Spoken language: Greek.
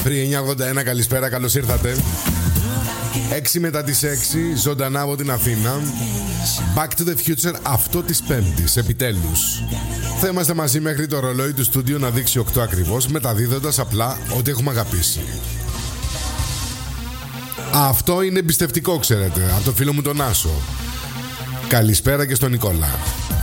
Free 981, καλησπέρα, καλώς ήρθατε. 6 μετά τις 6, ζωντανά από την Αθήνα. Back to the Future αυτό της Πέμπτης, επιτέλους. Θα είμαστε μαζί μέχρι το ρολόι του στούντιο να δείξει 8 ακριβώς, μεταδίδοντας απλά ό,τι έχουμε αγαπήσει. Αυτό είναι εμπιστευτικό, ξέρετε, από το φίλο μου τον Άσο. Καλησπέρα και στον Νικόλα.